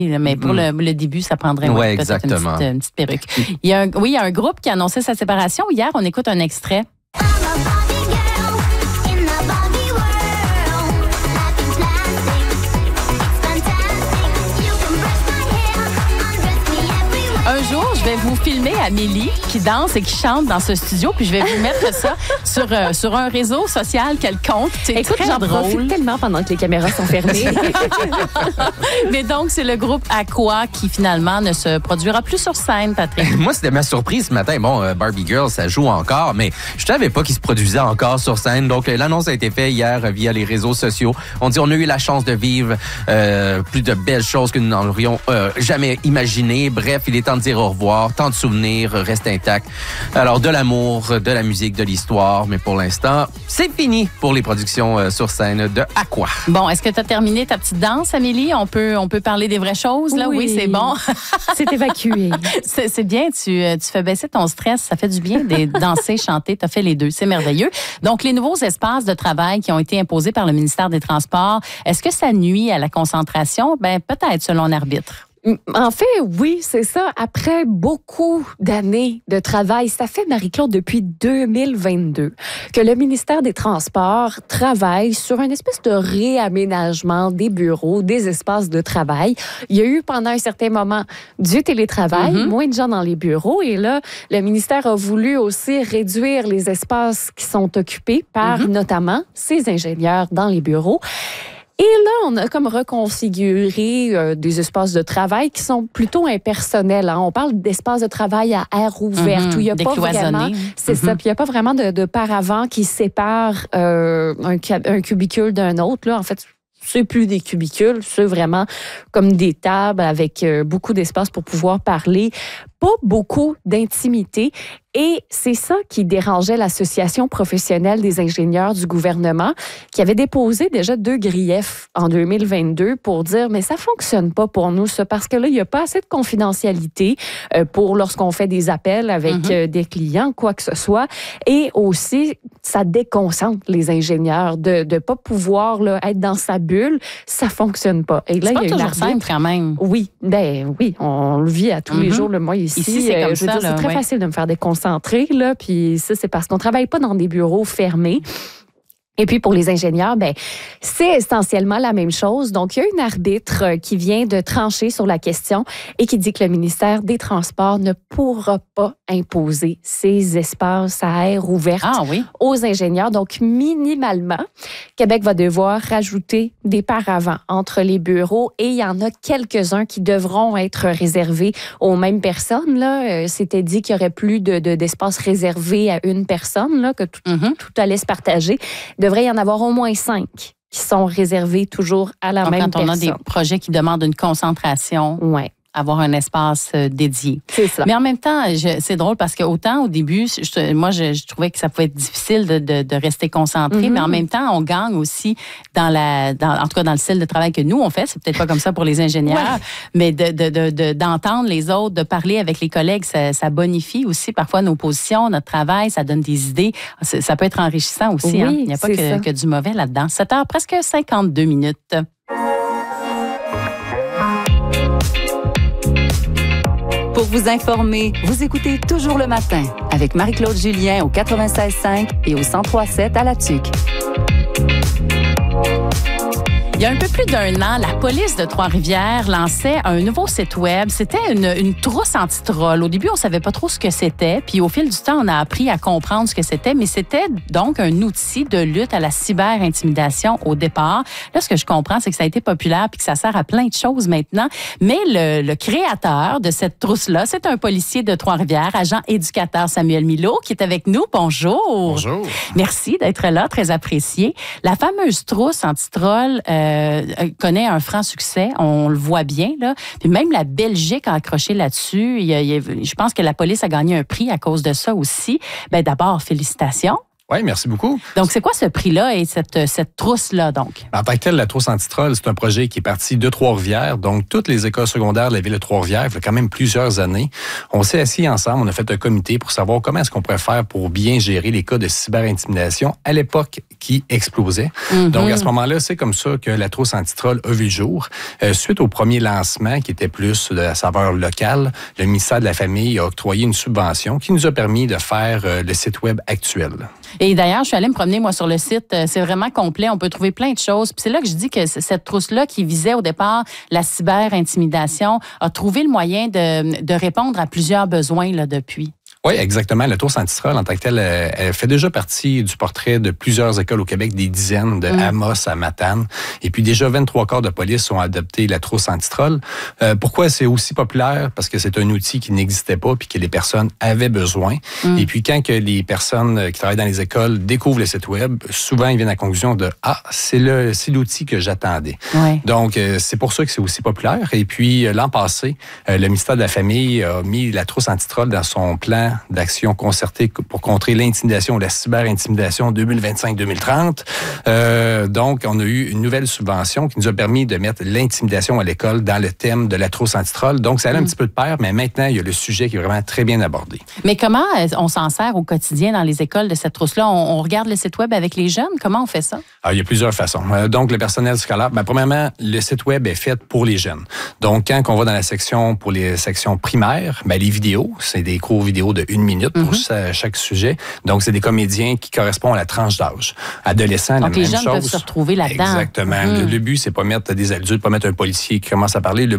Mais pour le début, ça prendrait peut-être une petite perruque. Il y a un groupe qui a annoncé sa séparation. Hier, on écoute un extrait. Un jour, je vais vous filmer Amélie qui danse et qui chante dans ce studio, puis je vais vous mettre ça sur un réseau social quelconque. Écoute, j'en profite tellement pendant que les caméras sont fermées. Mais donc, c'est le groupe Aqua qui finalement ne se produira plus sur scène, Patrick. Moi, c'était ma surprise ce matin. Bon, Barbie Girl, ça joue encore, mais je savais pas qu'ils se produisaient encore sur scène. Donc, l'annonce a été faite hier via les réseaux sociaux. On a eu la chance de vivre plus de belles choses que nous n'aurions jamais imaginées. Bref, il est temps de dire au revoir. Tant de souvenirs restent intacts. Alors, de l'amour, de la musique, de l'histoire. Mais pour l'instant, c'est fini pour les productions sur scène de Aqua. Bon, est-ce que tu as terminé ta petite danse, Amélie? On peut parler des vraies choses, là? Oui, c'est bon. C'est évacué. C'est bien. Tu fais baisser ton stress. Ça fait du bien de danser, chanter. Tu as fait les deux. C'est merveilleux. Donc, les nouveaux espaces de travail qui ont été imposés par le ministère des Transports, est-ce que ça nuit à la concentration? Ben, peut-être, selon l'arbitre. En fait, oui, c'est ça. Après beaucoup d'années de travail, ça fait, Marie-Claude, depuis 2022 que le ministère des Transports travaille sur une espèce de réaménagement des bureaux, des espaces de travail. Il y a eu pendant un certain moment du télétravail, moins de gens dans les bureaux. Et là, le ministère a voulu aussi réduire les espaces qui sont occupés par notamment ces ingénieurs dans les bureaux. Et là, on a comme reconfiguré des espaces de travail qui sont plutôt impersonnels. Hein. On parle d'espaces de travail à air ouvert, où il n'y a pas vraiment, c'est ça, puis il n'y a pas vraiment de paravent qui sépare un cubicule d'un autre. Là, en fait, c'est plus des cubicules, c'est vraiment comme des tables avec beaucoup d'espace pour pouvoir parler. Pas beaucoup d'intimité. Et c'est ça qui dérangeait l'Association professionnelle des ingénieurs du gouvernement, qui avait déposé déjà 2 griefs en 2022 pour dire, mais ça fonctionne pas pour nous, ça, parce que là, il n'y a pas assez de confidentialité pour lorsqu'on fait des appels avec des clients, quoi que ce soit. Et aussi, ça déconcentre les ingénieurs de pas pouvoir là, être dans sa bulle. Ça fonctionne pas. Et là, c'est pas il y a toujours simple quand même. Oui, on le vit à tous les jours. Moi, ici c'est comme ça. C'est très facile de me faire déconcentrer, là, puis ça, c'est parce qu'on travaille pas dans des bureaux fermés. Et puis, pour les ingénieurs, c'est essentiellement la même chose. Donc, il y a une arbitre qui vient de trancher sur la question et qui dit que le ministère des Transports ne pourra pas imposer ces espaces à air ouvert aux ingénieurs. Donc, minimalement, Québec va devoir rajouter des paravents entre les bureaux et il y en a quelques-uns qui devront être réservés aux mêmes personnes. Là. C'était dit qu'il y aurait plus d'espace réservé à une personne, là, que tout allait se partager. Il devrait y en avoir au moins 5 qui sont réservés toujours à la même personne. Quand on a des projets qui demandent une concentration, avoir un espace dédié. C'est ça. Mais en même temps, c'est drôle parce que autant au début, je trouvais que ça pouvait être difficile de rester concentré, mais en même temps, on gagne aussi en tout cas dans le style de travail que nous on fait. C'est peut-être pas comme ça pour les ingénieurs, mais d'entendre les autres, de parler avec les collègues, ça bonifie aussi parfois nos positions, notre travail, ça donne des idées. Ça peut être enrichissant aussi. Oui, Il n'y a pas que du mauvais là-dedans. 7h, presque 52 minutes. Pour vous informer, vous écoutez Toujours le matin avec Marie-Claude Julien au 96.5 et au 103.7 à La Tuque. Il y a un peu plus d'1 an, la police de Trois-Rivières lançait un nouveau site web. C'était une trousse anti-troll. Au début, on savait pas trop ce que c'était. Puis au fil du temps, on a appris à comprendre ce que c'était. Mais c'était donc un outil de lutte à la cyber-intimidation au départ. Là, ce que je comprends, c'est que ça a été populaire puis que ça sert à plein de choses maintenant. Mais le créateur de cette trousse-là, c'est un policier de Trois-Rivières, agent éducateur Samuel Milot, qui est avec nous. Bonjour. Bonjour. Merci d'être là, très apprécié. La fameuse trousse anti-troll connaît un franc succès, on le voit bien, là. Puis même la Belgique a accroché là-dessus. Je pense que la police a gagné un prix à cause de ça aussi. D'abord, félicitations. Oui, merci beaucoup. Donc, c'est quoi ce prix-là et cette trousse-là, donc? En tant que tel, la trousse anti-troll, c'est un projet qui est parti de Trois-Rivières. Donc, toutes les écoles secondaires de la ville de Trois-Rivières, il y a quand même plusieurs années, on s'est assis ensemble, on a fait un comité pour savoir comment est-ce qu'on pourrait faire pour bien gérer les cas de cyberintimidation à l'époque qui explosait. Donc, à ce moment-là, c'est comme ça que la trousse anti-troll a vu le jour. Suite au premier lancement, qui était plus de la saveur locale, le ministère de la Famille a octroyé une subvention qui nous a permis de faire le site web actuel. Et d'ailleurs, je suis allée me promener, moi, sur le site. C'est vraiment complet. On peut trouver plein de choses. Puis c'est là que je dis que cette trousse-là, qui visait au départ la cyber-intimidation, a trouvé le moyen de répondre à plusieurs besoins là, depuis. Oui, exactement. La trousse anti-troll, en tant que telle, elle fait déjà partie du portrait de plusieurs écoles au Québec, des dizaines, de Amos à Matane. Et puis déjà, 23 corps de police ont adopté la trousse anti-troll. Pourquoi c'est aussi populaire? Parce que c'est un outil qui n'existait pas puis que les personnes avaient besoin. Et puis quand que les personnes qui travaillent dans les écoles découvrent le site web, souvent ils viennent à la conclusion de « Ah, c'est l'outil que j'attendais. » Donc, c'est pour ça que c'est aussi populaire. Et puis, l'an passé, le ministère de la Famille a mis la trousse anti-troll dans son plan d'action concertée pour contrer l'intimidation, la cyber-intimidation 2025-2030. Donc, on a eu une nouvelle subvention qui nous a permis de mettre l'intimidation à l'école dans le thème de la trousse anti-troll. Donc, ça allait un petit peu de pair, mais maintenant, il y a le sujet qui est vraiment très bien abordé. Mais comment on s'en sert au quotidien dans les écoles de cette trousse-là? On regarde le site web avec les jeunes? Comment on fait ça? Alors, il y a plusieurs façons. Donc, le personnel scolaire, premièrement, le site web est fait pour les jeunes. Donc, quand on va dans la section pour les sections primaires, les vidéos, c'est des cours vidéo de 1 minute pour chaque sujet. Donc, c'est des comédiens qui correspondent à la tranche d'âge. Adolescents, la même chose. Donc, les jeunes peuvent se retrouver là-dedans. Exactement. Le but, c'est pas mettre des adultes, pas mettre un policier qui commence à parler.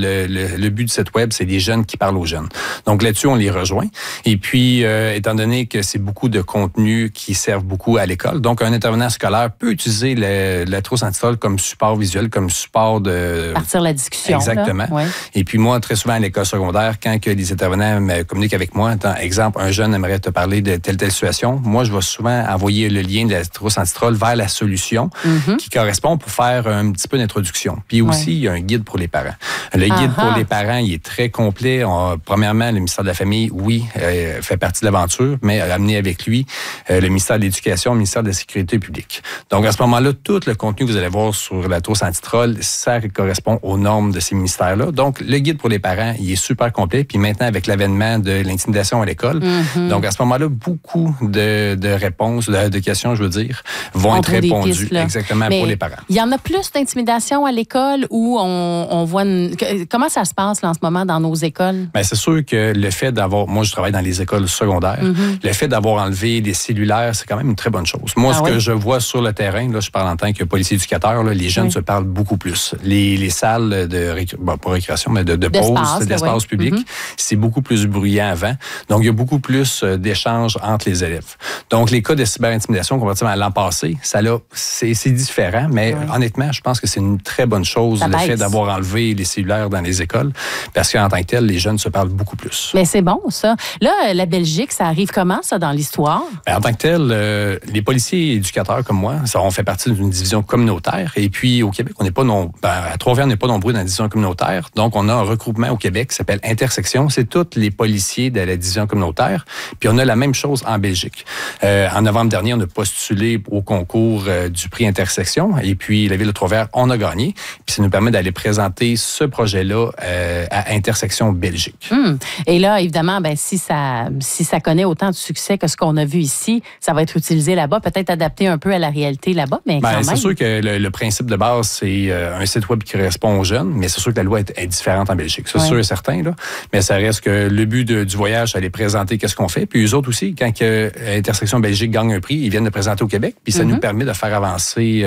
Le but de cette web, c'est des jeunes qui parlent aux jeunes. Donc, là-dessus, on les rejoint. Et puis, étant donné que c'est beaucoup de contenus qui servent beaucoup à l'école, donc un intervenant scolaire peut utiliser la trousse anti-troll comme support visuel, comme support de... Partir la discussion. Exactement. Ouais. Et puis, moi, très souvent à l'école secondaire, quand que les intervenants communiquent avec moi, exemple, un jeune aimerait te parler de telle situation, moi, je vais souvent envoyer le lien de la trousse anti-troll vers la solution qui correspond pour faire un petit peu d'introduction. Puis aussi, il y a un guide pour les parents. Le guide pour les parents, il est très complet. Premièrement, le ministère de la Famille, fait partie de l'aventure, mais a amené avec lui le ministère de l'Éducation, le ministère de la Sécurité publique. Donc, à ce moment-là, tout le contenu que vous allez voir sur la trousse anti-troll, ça correspond aux normes de ces ministères-là. Donc, le guide pour les parents, il est super complet. Puis maintenant, avec l'avènement de l'intimidation à l'école, donc à ce moment-là, beaucoup de réponses, de questions, je veux dire, vont être répondues exactement pour les parents. Il y en a plus d'intimidation à l'école où on voit... Comment ça se passe là, en ce moment dans nos écoles? Bien, c'est sûr que le fait d'avoir... Moi, je travaille dans les écoles secondaires. Le fait d'avoir enlevé les cellulaires, c'est quand même une très bonne chose. Moi, que je vois sur le terrain, là, je parle en tant que policier-éducateur, là, les jeunes se parlent beaucoup plus. Les salles pas récréation, mais de pause, d'espace public, c'est beaucoup plus bruyant avant. Donc, il y a beaucoup plus d'échanges entre les élèves. Donc, les cas de cyberintimidation comparativement à l'an passé, c'est différent, mais honnêtement, je pense que c'est une très bonne chose, le fait d'avoir enlevé les cellulaires dans les écoles, parce qu'en tant que tel, les jeunes se parlent beaucoup plus. Mais c'est bon, ça. Là, la Belgique, ça arrive comment, ça, dans l'histoire? En tant que tel, les policiers éducateurs comme moi, on fait partie d'une division communautaire, et puis au Québec, on n'est pas à Trois-Rivières, on n'est pas nombreux dans la division communautaire, donc on a un regroupement au Québec qui s'appelle Intersection, c'est tous les policiers de la division communautaire, puis on a la même chose en Belgique. En novembre dernier, on a postulé au concours du prix Intersection, et puis la Ville de Trois-Rivières, on a gagné, puis ça nous permet d'aller présenter ce projet-là à Intersection Belgique. Et là, évidemment, si ça connaît autant de succès que ce qu'on a vu ici, ça va être utilisé là-bas, peut-être adapté un peu à la réalité là-bas, mais quand même. C'est sûr que le principe de base, c'est un site web qui correspond aux jeunes, mais c'est sûr que la loi est différente en Belgique. C'est sûr et certain, là. Mais ça reste que le but du voyage, c'est d'aller présenter qu'est-ce qu'on fait. Puis eux autres aussi, quand Intersection Belgique gagne un prix, ils viennent le présenter au Québec, puis ça nous permet de faire avancer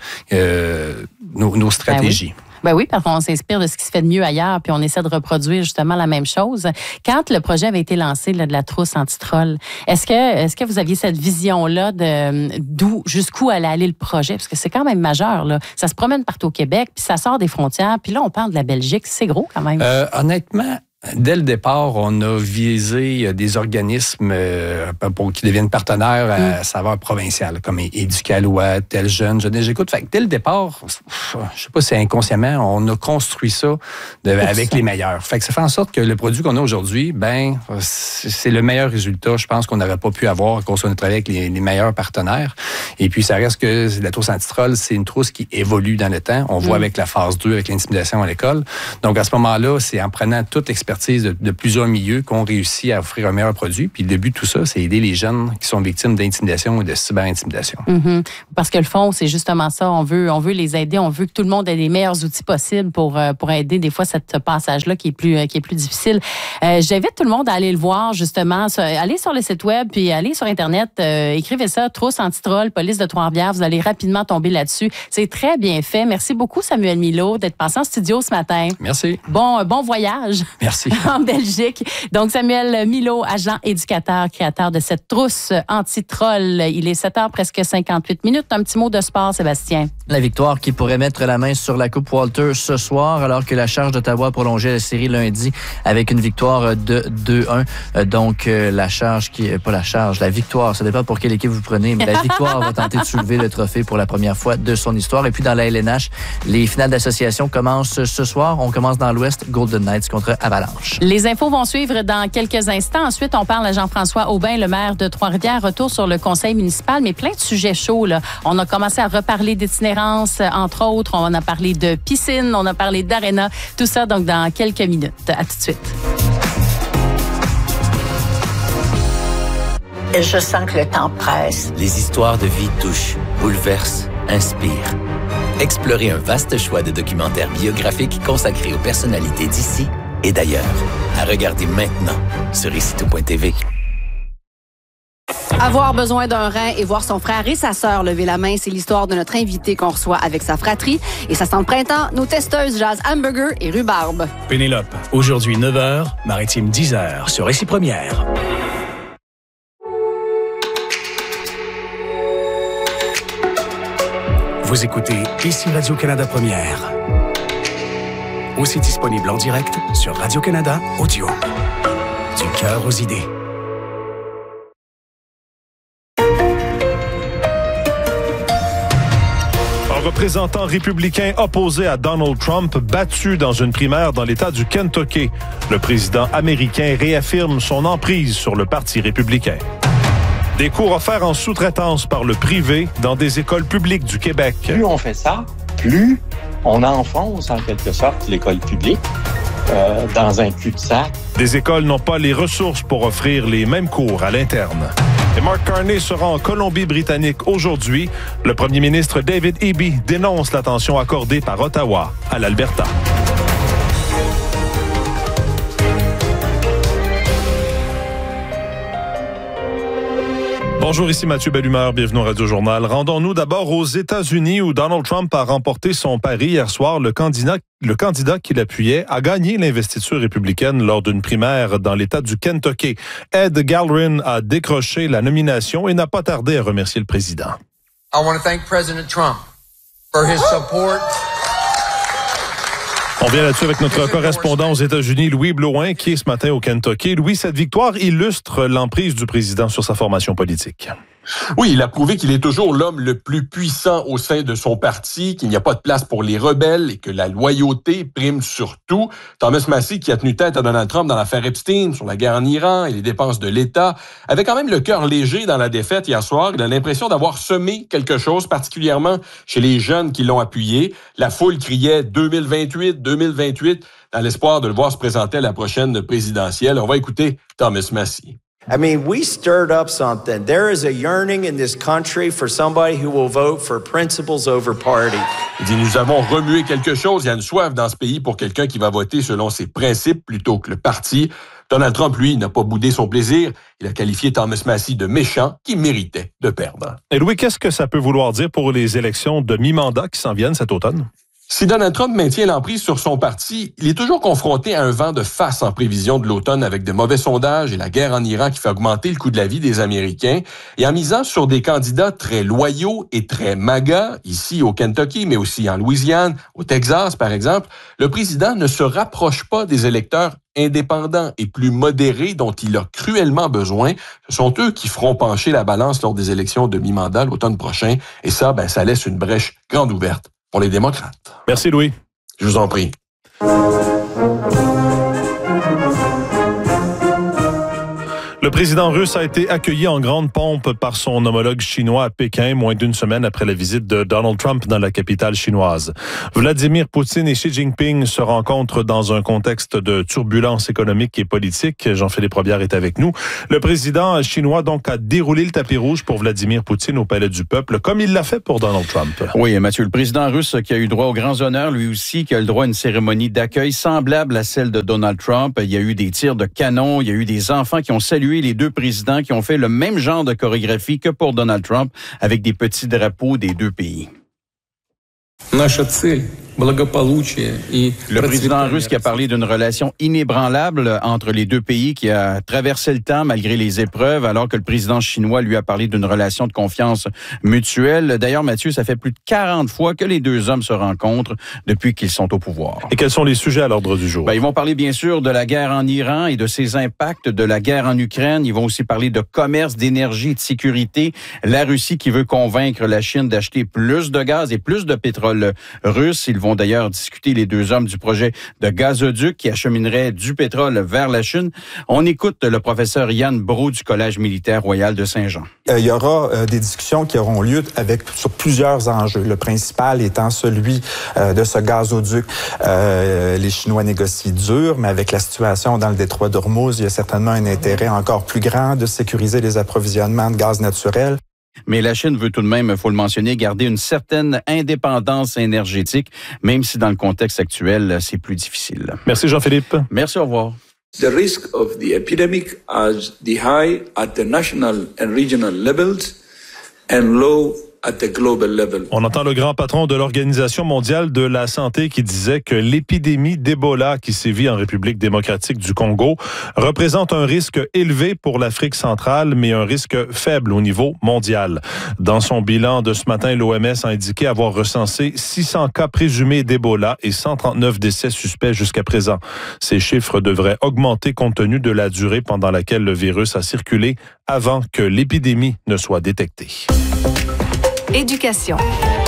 nos stratégies. Oui, parce qu'on s'inspire de ce qui se fait de mieux ailleurs, puis on essaie de reproduire justement la même chose. Quand le projet avait été lancé là, de la trousse anti-troll, est-ce que vous aviez cette vision-là jusqu'où allait aller le projet? Parce que c'est quand même majeur, là. Ça se promène partout au Québec, puis ça sort des frontières, puis là, on parle de la Belgique. C'est gros quand même. Honnêtement, Dès le départ, on a visé des organismes qui deviennent partenaires à saveur provinciale, comme Éducalois, Tel Jeune, J'écoute. Fait que dès le départ, je sais pas si inconsciemment, on a construit ça avec les meilleurs. Fait que ça fait en sorte que le produit qu'on a aujourd'hui, c'est le meilleur résultat, je pense, qu'on n'aurait pas pu avoir à cause qu'on a travaillé avec les meilleurs partenaires. Et puis, ça reste que la trousse antitroll, c'est une trousse qui évolue dans le temps. On voit avec la phase 2, avec l'intimidation à l'école. Donc, à ce moment-là, c'est en prenant toute l'expertise de plusieurs milieux qu'on réussit à offrir un meilleur produit. Puis le but de tout ça, c'est aider les jeunes qui sont victimes d'intimidation et de cyberintimidation. Mm-hmm. Parce que le fond, c'est justement ça. On veut les aider. On veut que tout le monde ait les meilleurs outils possibles pour aider des fois ce passage-là qui est plus difficile. J'invite tout le monde à aller le voir, justement. Allez sur le site web, puis allez sur Internet. Écrivez ça, trousse antitroll, police de Trois-Rivières. Vous allez rapidement tomber là-dessus. C'est très bien fait. Merci beaucoup, Samuel Milot, d'être passé en studio ce matin. Merci. Bon voyage. Merci. En Belgique. Donc, Samuel Milot, agent éducateur, créateur de cette trousse anti-troll. Il est 7h, presque 58 minutes. Un petit mot de sport, Sébastien. La victoire qui pourrait mettre la main sur la Coupe Walter ce soir, alors que la Charge d'Ottawa prolongeait la série lundi avec une victoire de 2-1. Donc, la victoire, ça dépend pour quelle équipe vous prenez, mais la victoire va tenter de soulever le trophée pour la première fois de son histoire. Et puis, dans la LNH, les finales d'association commencent ce soir. On commence dans l'Ouest, Golden Knights contre Avalanche. Les infos vont suivre dans quelques instants. Ensuite, on parle à Jean-François Aubin, le maire de Trois-Rivières. Retour sur le conseil municipal, mais plein de sujets chauds, là. On a commencé à reparler d'itinérance, entre autres. On a parlé de piscine, on a parlé d'aréna. Tout ça, donc, dans quelques minutes. À tout de suite. Je sens que le temps presse. Les histoires de vie touchent, bouleversent, inspirent. Explorez un vaste choix de documentaires biographiques consacrés aux personnalités d'ici et d'ailleurs. À regarder maintenant sur icitout.tv. Avoir besoin d'un rein et voir son frère et sa sœur lever la main, c'est l'histoire de notre invité qu'on reçoit avec sa fratrie. Et ça sent le printemps, nos testeuses jazz hamburger et rhubarbe. Pénélope, aujourd'hui 9h, Maritime 10h, sur Ici Première. Vous écoutez Ici Radio-Canada Première. Aussi disponible en direct sur Radio-Canada Audio. Du cœur aux idées. Un représentant républicain opposé à Donald Trump battu dans une primaire dans l'État du Kentucky. Le président américain réaffirme son emprise sur le Parti républicain. Des cours offerts en sous-traitance par le privé dans des écoles publiques du Québec. Plus on fait ça, plus on enfonce en quelque sorte l'école publique dans un cul-de-sac. Des écoles n'ont pas les ressources pour offrir les mêmes cours à l'interne. Et Mark Carney sera en Colombie-Britannique aujourd'hui. Le premier ministre David Eby dénonce l'attention accordée par Ottawa à l'Alberta. Bonjour, ici Mathieu Bellumeur, bienvenue au Radio Journal. Rendons-nous d'abord aux États-Unis où Donald Trump a remporté son pari hier soir. Le candidat qu'il appuyait a gagné l'investiture républicaine lors d'une primaire dans l'État du Kentucky. Ed Galrin a décroché la nomination et n'a pas tardé à remercier le président. I want to thank President Trump for his support. On vient là-dessus avec notre correspondant aux États-Unis, Louis Blouin, qui est ce matin au Kentucky. Louis, cette victoire illustre l'emprise du président sur sa formation politique. Oui, il a prouvé qu'il est toujours l'homme le plus puissant au sein de son parti, qu'il n'y a pas de place pour les rebelles et que la loyauté prime sur tout. Thomas Massie, qui a tenu tête à Donald Trump dans l'affaire Epstein, sur la guerre en Iran et les dépenses de l'État, avait quand même le cœur léger dans la défaite hier soir. Il a l'impression d'avoir semé quelque chose, particulièrement chez les jeunes qui l'ont appuyé. La foule criait 2028, 2028, dans l'espoir de le voir se présenter à la prochaine présidentielle. On va écouter Thomas Massie. I mean, we stirred up something. There is a yearning in this country for somebody who will vote for principles over party. Il dit, nous avons remué quelque chose. Il y a une soif dans ce pays pour quelqu'un qui va voter selon ses principes plutôt que le parti. Donald Trump, lui, n'a pas boudé son plaisir. Il a qualifié Thomas Massie de méchant qui méritait de perdre. Et Louis, qu'est-ce que ça peut vouloir dire pour les élections de mi-mandat qui s'en viennent cet automne? Si Donald Trump maintient l'emprise sur son parti, il est toujours confronté à un vent de face en prévision de l'automne avec de mauvais sondages et la guerre en Iran qui fait augmenter le coût de la vie des Américains. Et en misant sur des candidats très loyaux et très MAGA, ici au Kentucky, mais aussi en Louisiane, au Texas par exemple, le président ne se rapproche pas des électeurs indépendants et plus modérés dont il a cruellement besoin. Ce sont eux qui feront pencher la balance lors des élections de mi-mandat l'automne prochain. Et ça, ça laisse une brèche grande ouverte pour les démocrates. Merci, Louis. Je vous en prie. Le président russe a été accueilli en grande pompe par son homologue chinois à Pékin, moins d'une semaine après la visite de Donald Trump dans la capitale chinoise. Vladimir Poutine et Xi Jinping se rencontrent dans un contexte de turbulence économique et politique. Jean-Philippe Robillard est avec nous. Le président chinois donc a déroulé le tapis rouge pour Vladimir Poutine au Palais du Peuple, comme il l'a fait pour Donald Trump. Oui, Mathieu, le président russe qui a eu droit aux grands honneurs, lui aussi, qui a eu le droit à une cérémonie d'accueil semblable à celle de Donald Trump. Il y a eu des tirs de canon, il y a eu des enfants qui ont salué les deux présidents qui ont fait le même genre de chorégraphie que pour Donald Trump avec des petits drapeaux des deux pays. Le président russe qui a parlé d'une relation inébranlable entre les deux pays qui a traversé le temps malgré les épreuves, alors que le président chinois lui a parlé d'une relation de confiance mutuelle. D'ailleurs, Mathieu, ça fait plus de 40 fois que les deux hommes se rencontrent depuis qu'ils sont au pouvoir. Et quels sont les sujets à l'ordre du jour? Ils vont parler bien sûr de la guerre en Iran et de ses impacts, de la guerre en Ukraine. Ils vont aussi parler de commerce, d'énergie et de sécurité. La Russie qui veut convaincre la Chine d'acheter plus de gaz et plus de pétrole russe. Ils vont d'ailleurs discuter, les deux hommes, du projet de gazoduc qui acheminerait du pétrole vers la Chine. On écoute le professeur Yann Brault du Collège militaire royal de Saint-Jean. Il y aura des discussions qui auront lieu sur plusieurs enjeux. Le principal étant celui de ce gazoduc. Les Chinois négocient dur, mais avec la situation dans le détroit d'Ormuz, il y a certainement un intérêt encore plus grand de sécuriser les approvisionnements de gaz naturel. Mais la Chine veut tout de même, il faut le mentionner, garder une certaine indépendance énergétique, même si dans le contexte actuel, c'est plus difficile. Merci Jean-Philippe. Merci, au revoir. The risk of the epidemic is the high at the national and regional levels and low at the global level. On entend le grand patron de l'Organisation mondiale de la santé qui disait que l'épidémie d'Ebola qui sévit en République démocratique du Congo représente un risque élevé pour l'Afrique centrale, mais un risque faible au niveau mondial. Dans son bilan de ce matin, l'OMS a indiqué avoir recensé 600 cas présumés d'Ebola et 139 décès suspects jusqu'à présent. Ces chiffres devraient augmenter compte tenu de la durée pendant laquelle le virus a circulé avant que l'épidémie ne soit détectée. Éducation.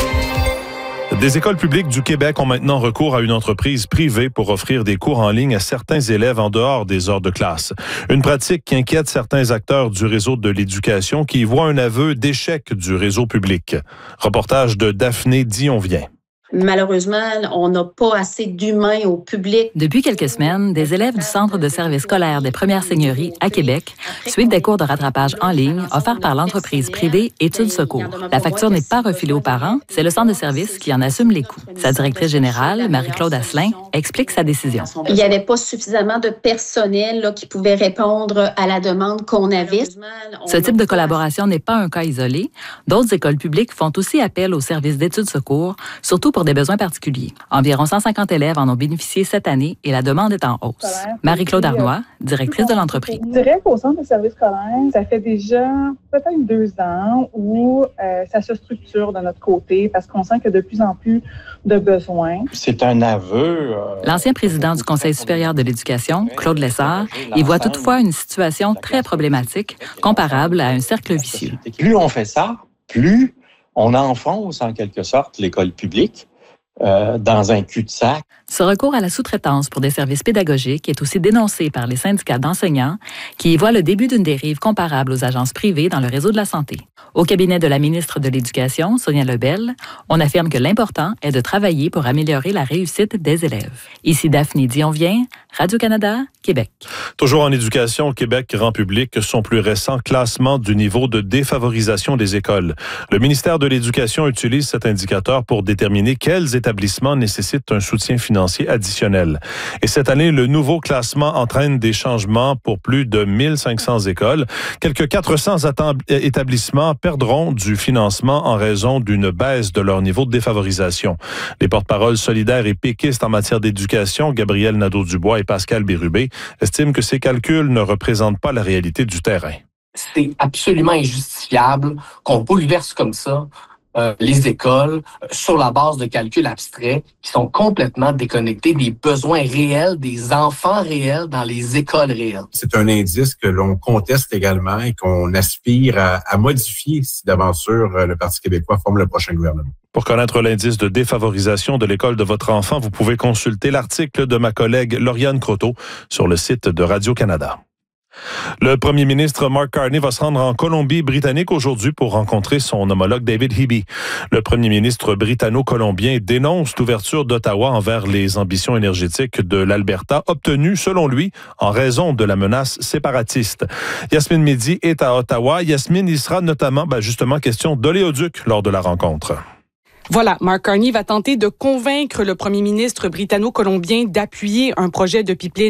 Des écoles publiques du Québec ont maintenant recours à une entreprise privée pour offrir des cours en ligne à certains élèves en dehors des heures de classe. Une pratique qui inquiète certains acteurs du réseau de l'éducation qui y voient un aveu d'échec du réseau public. Reportage de Daphné Dionvien. Malheureusement, on n'a pas assez d'humains au public. Depuis quelques semaines, des élèves du Centre de services scolaires des Premières Seigneuries à Québec suivent des cours de rattrapage en ligne offerts par l'entreprise privée Études Secours. La facture n'est pas refilée aux parents, c'est le centre de services qui en assume les coûts. Sa directrice générale, Marie-Claude Asselin, explique sa décision. Il n'y avait pas suffisamment de personnel qui pouvait répondre à la demande qu'on avait. Ce type de collaboration n'est pas un cas isolé. D'autres écoles publiques font aussi appel aux services d'Études Secours, surtout pour des besoins particuliers. Environ 150 élèves en ont bénéficié cette année et la demande est en hausse. Marie-Claude Arnois, directrice de l'entreprise. Je dirais qu'au Centre de services scolaires, ça fait déjà peut-être 2 ans où ça se structure de notre côté parce qu'on sent qu'il y a de plus en plus de besoins. C'est un aveu. L'ancien président du Conseil supérieur de l'éducation, Claude Lessard, y voit toutefois une situation très problématique, comparable à un cercle vicieux. Plus on fait ça, plus on enfonce en quelque sorte l'école publique dans un cul-de-sac. Ce recours à la sous-traitance pour des services pédagogiques est aussi dénoncé par les syndicats d'enseignants qui y voient le début d'une dérive comparable aux agences privées dans le réseau de la santé. Au cabinet de la ministre de l'Éducation, Sonia Lebel, on affirme que l'important est de travailler pour améliorer la réussite des élèves. Ici Daphné Dionvien, Radio-Canada, Québec. Toujours en éducation, Québec rend public son plus récent classement du niveau de défavorisation des écoles. Le ministère de l'Éducation utilise cet indicateur pour déterminer quels établissements nécessitent un soutien financier financiers additionnels. Et cette année, le nouveau classement entraîne des changements pour plus de 1500 écoles. Quelques 400 établissements perdront du financement en raison d'une baisse de leur niveau de défavorisation. Les porte-paroles solidaires et péquistes en matière d'éducation, Gabriel Nadeau-Dubois et Pascal Bérubé, estiment que ces calculs ne représentent pas la réalité du terrain. C'est absolument injustifiable qu'on bouleverse comme ça les écoles sur la base de calculs abstraits qui sont complètement déconnectés des besoins réels des enfants réels dans les écoles réelles. C'est un indice que l'on conteste également et qu'on aspire à modifier si d'aventure le Parti québécois forme le prochain gouvernement. Pour connaître l'indice de défavorisation de l'école de votre enfant, vous pouvez consulter l'article de ma collègue Lauriane Croteau sur le site de Radio-Canada. Le premier ministre Mark Carney va se rendre en Colombie-Britannique aujourd'hui pour rencontrer son homologue David Eby. Le premier ministre britanno-colombien dénonce l'ouverture d'Ottawa envers les ambitions énergétiques de l'Alberta, obtenues, selon lui, en raison de la menace séparatiste. Yasmine Mehdi est à Ottawa. Yasmine, il sera notamment, justement, question d'oléoduc lors de la rencontre. Voilà, Mark Carney va tenter de convaincre le premier ministre britanno-colombien d'appuyer un projet de pipeline